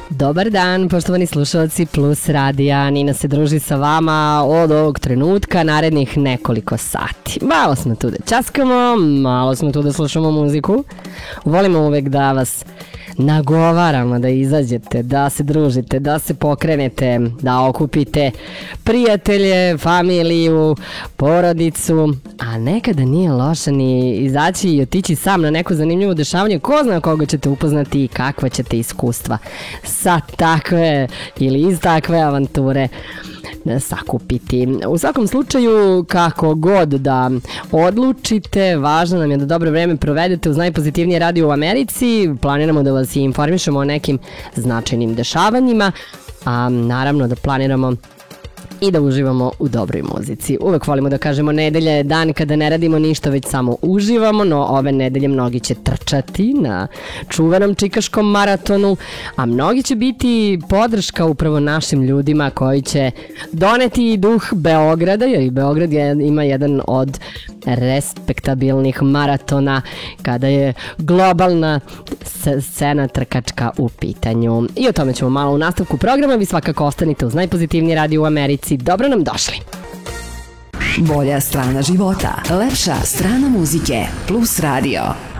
Dobar dan, poštovani slušalci Plus radija. Nina se druži sa vama od ovog trenutka narednih nekoliko sati. Malo smo tu da ćaskamo, malo smo tu da slušamo muziku. Volimo uvek da vas nagovaramo da izađete, da se družite, da se pokrenete, da okupite prijatelje, familiju, porodicu, a nekada nije loše ni izaći i otići sam na neko zanimljivo dešavanje. Ko zna koga ćete upoznati i kakva ćete iskustva sa takve ili iz takve avanture sakupiti. U svakom slučaju, kako god da odlučite, važno nam je da dobro vreme provedete uz najpozitivnije radio u Americi. Planiramo da vas informišemo o nekim značajnim dešavanjima, a naravno da planiramo i da uživamo u dobroj muzici. Uvek volimo da kažemo nedelja je dan kada ne radimo ništa, već samo uživamo, no ove nedelje mnogi će trčati na čuvenom čikaškom maratonu, a mnogi će biti podrška upravo našim ljudima koji će doneti duh Beograda, jer i Beograd ima jedan od respektabilnih maratona kada je globalna scena trkačka u pitanju. I o tome ćemo malo u nastavku programa. Vi svakako ostanite uz najpozitivniji radio u Americi. Dobro nam došli! Bolja strana života, lepša strana muzike, Plus radio.